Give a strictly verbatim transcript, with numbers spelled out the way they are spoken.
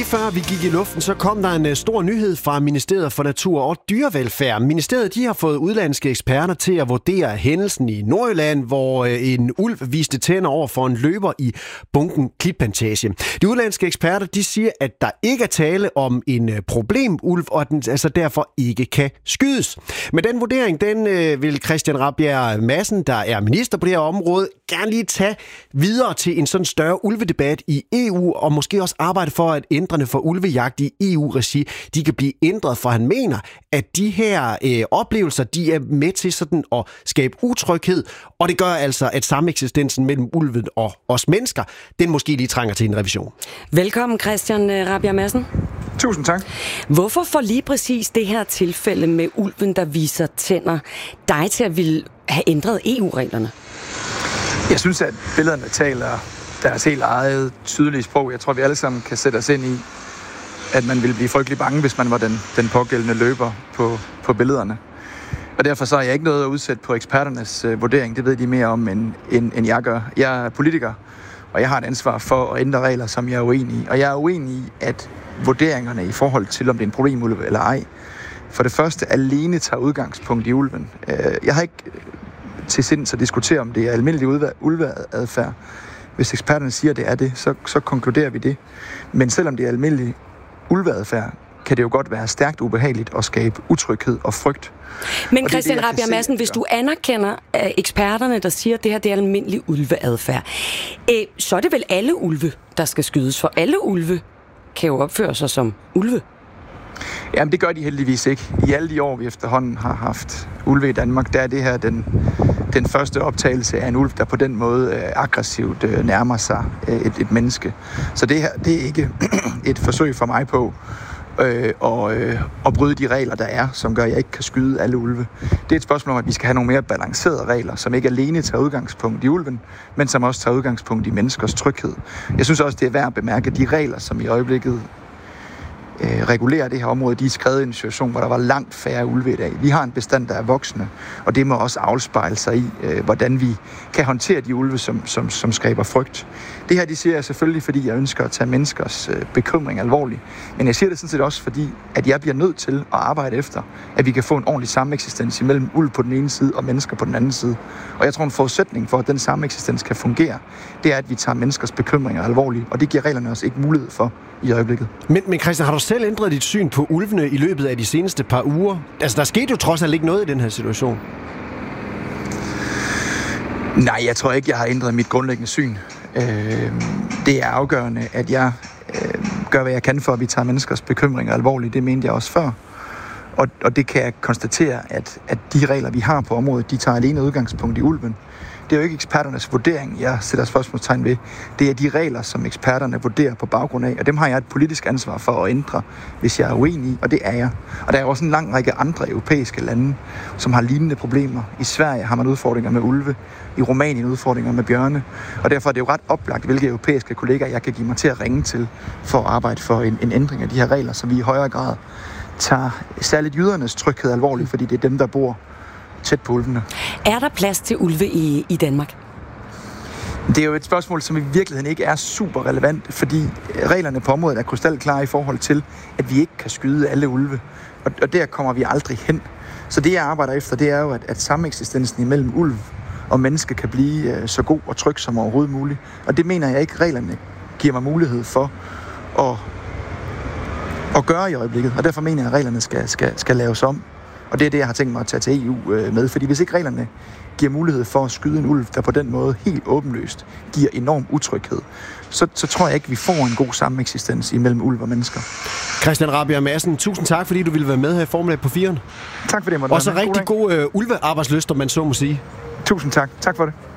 før vi gik i luften, så kom der en stor nyhed fra Ministeriet for Natur og Dyrevelfærd. Ministeriet de har fået udlandske eksperter til at vurdere hændelsen i Nordjylland, hvor en ulv viste tænder over for en løber i Bunken Klitplantage. De udlandske eksperter de siger, at der ikke er tale om en problemulv, og at den altså derfor ikke kan skydes. Men den vurdering, den vil Christian Rabjerg Madsen, der er minister på det her område, gerne lige tage videre til en sådan større ulvedebat i E U, og måske også arbejde for, at ændrene for ulvejagt i E U-regi, de kan blive ændret, for han mener, at de her øh, oplevelser, de er med til sådan at skabe utryghed, og det gør altså, at sameksistensen mellem ulven og os mennesker, den måske lige trænger til en revision. Velkommen, Christian Rabjerg Madsen. Tusind tak. Hvorfor får lige præcis det her tilfælde med ulven, der viser tænder, dig til at ville have ændret E U-reglerne? Jeg synes, at billederne taler deres helt eget tydelige sprog. Jeg tror, vi alle sammen kan sætte os ind i, at man ville blive frygtelig bange, hvis man var den, den pågældende løber på, på billederne. Og derfor så er jeg ikke noget at udsætte på eksperternes øh, vurdering. Det ved de mere om, end, end, end jeg gør. Jeg er politiker, og jeg har et ansvar for at ændre regler, som jeg er uenig i. Og jeg er uenig i, at vurderingerne i forhold til, om det er en problemulv eller ej, for det første alene tager udgangspunkt i ulven. Jeg har ikke til sinds at diskutere, om det er almindelig ulveadfærd. Hvis eksperterne siger, at det er det, så, så konkluderer vi det. Men selvom det er almindelig ulveadfærd, kan det jo godt være stærkt ubehageligt at skabe utryghed og frygt. Men og Christian Rabjerg Madsen, hvis du anerkender uh, eksperterne, der siger, at det her det er almindelig ulveadfærd, uh, så er det vel alle ulve, der skal skydes, for alle ulve kan jo opføre sig som ulve. Jamen, det gør de heldigvis ikke. I alle de år, vi efterhånden har haft ulve i Danmark, der er det her den, den første optagelse af en ulv, der på den måde øh, aggressivt øh, nærmer sig øh, et, et menneske. Så det her, det er ikke et forsøg for mig på øh, og, øh, at bryde de regler, der er, som gør, at jeg ikke kan skyde alle ulve. Det er et spørgsmål om, at vi skal have nogle mere balancerede regler, som ikke alene tager udgangspunkt i ulven, men som også tager udgangspunkt i menneskers tryghed. Jeg synes også, det er værd at bemærke, at de regler, som i øjeblikket øh, regulerer det her område, de er skrevet i en situation, hvor der var langt færre ulve i dag. Vi har en bestand, der er voksende, og det må også afspejle sig i, øh, hvordan vi kan håndtere de ulve, som, som, som skaber frygt. Det her, de siger jeg selvfølgelig, fordi jeg ønsker at tage menneskers øh, bekymring alvorligt. Men jeg siger det sådan set også, fordi at jeg bliver nødt til at arbejde efter, at vi kan få en ordentlig sameksistens imellem ulv på den ene side og mennesker på den anden side. Og jeg tror, en forudsætning for, at den sameksistens kan fungere, det er, at vi tager menneskers bekymringer alvorligt, og det giver reglerne også ikke mulighed for i øjeblikket. Men, men Christian, har du selv ændret dit syn på ulvene i løbet af de seneste par uger? Altså, der skete jo trods alt ikke noget i den her situation. Nej, jeg tror ikke, jeg har ændret mit grundlæggende syn. Øh, det er afgørende, at jeg øh, gør, hvad jeg kan for, at vi tager menneskers bekymringer alvorligt. Det mente jeg også før. Og, og det kan jeg konstatere, at, at de regler, vi har på området, de tager alene udgangspunkt i ulven. Det er jo ikke eksperternes vurdering, jeg sætter spørgsmålstegn ved. Det er de regler, som eksperterne vurderer på baggrund af, og dem har jeg et politisk ansvar for at ændre, hvis jeg er uenig, og det er jeg. Og der er også en lang række andre europæiske lande, som har lignende problemer. I Sverige har man udfordringer med ulve, i Rumænien udfordringer med bjørne, og derfor er det jo ret oplagt, hvilke europæiske kolleger jeg kan give mig til at ringe til for at arbejde for en, en ændring af de her regler, så vi i højere grad tager særligt jydernes tryghed alvorligt, fordi det er dem, der bor tæt på ulvene. Er der plads til ulve i, i Danmark? Det er jo et spørgsmål, som i virkeligheden ikke er super relevant, fordi reglerne på området er krystalklare i forhold til, at vi ikke kan skyde alle ulve, og, og der kommer vi aldrig hen. Så det, jeg arbejder efter, det er jo, at, at sameksistensen imellem ulv og menneske kan blive uh, så god og tryg som overhovedet muligt. Og det mener jeg ikke, reglerne giver mig mulighed for at, at gøre i øjeblikket, og derfor mener jeg, at reglerne skal, skal, skal laves om. Og det er det, jeg har tænkt mig at tage til E U med. Fordi hvis ikke reglerne giver mulighed for at skyde en ulv, der på den måde helt åbenlyst giver enorm utryghed, så, så tror jeg ikke, vi får en god sameksistens imellem ulv og mennesker. Christian Rabjerg Madsen, tusind tak, fordi du ville være med her i formiddag på firen. Tak for det, måtte. Og så rigtig god uh, ulvearbejdslyst, om man så må sige. Tusind tak. Tak for det.